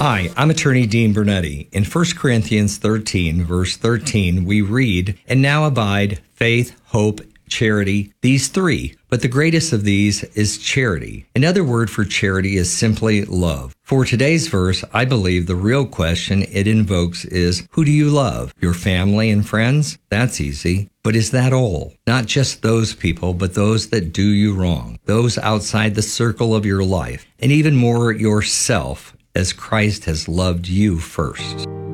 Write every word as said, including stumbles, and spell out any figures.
Hi, I'm attorney Dean Bernetti. In First Corinthians thirteen, verse thirteen, we read, "And now abide faith, hope, charity, these three, but the greatest of these is charity." Another word for charity is simply love. For today's verse, I believe the real question it invokes is, who do you love? Your family and friends? That's easy. But is that all? Not just those people, but those that do you wrong, those outside the circle of your life, and even more yourself, as Christ has loved you first.